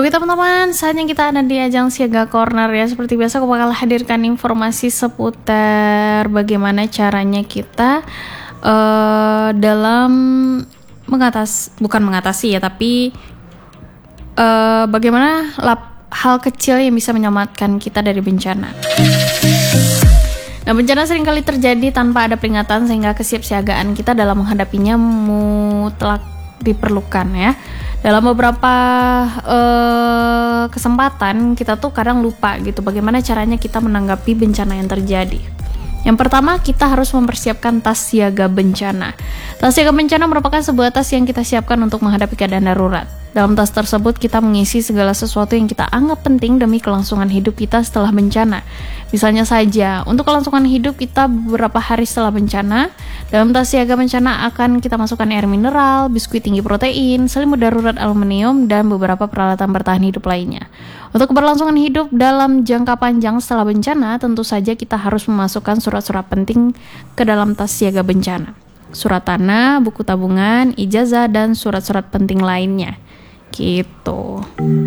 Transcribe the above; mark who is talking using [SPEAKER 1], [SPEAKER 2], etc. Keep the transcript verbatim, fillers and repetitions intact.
[SPEAKER 1] Oke teman-teman, saatnya kita ada di ajang Siaga Corner ya. Seperti biasa aku bakal hadirkan informasi seputar bagaimana caranya kita uh, dalam mengatas bukan mengatasi ya, tapi uh, bagaimana lap, hal kecil yang bisa menyelamatkan kita dari bencana. Nah, bencana seringkali terjadi tanpa ada peringatan sehingga kesiapsiagaan kita dalam menghadapinya mutlak diperlukan ya. Dalam beberapa uh, kesempatan kita tuh kadang lupa gitu bagaimana caranya kita menanggapi bencana yang terjadi. Yang pertama, kita harus mempersiapkan tas siaga bencana. Tas siaga bencana merupakan sebuah tas yang kita siapkan untuk menghadapi keadaan darurat. Dalam tas tersebut kita mengisi segala sesuatu yang kita anggap penting demi kelangsungan hidup kita setelah bencana. Misalnya saja, untuk kelangsungan hidup kita beberapa hari setelah bencana, dalam tas siaga bencana akan kita masukkan air mineral, biskuit tinggi protein, selimut darurat aluminium, dan beberapa peralatan bertahan hidup lainnya. Untuk keberlangsungan hidup dalam jangka panjang setelah bencana, tentu saja kita harus memasukkan surat-surat penting ke dalam tas siaga bencana. Surat tanah, buku tabungan, ijazah, dan surat-surat penting lainnya. Gitu.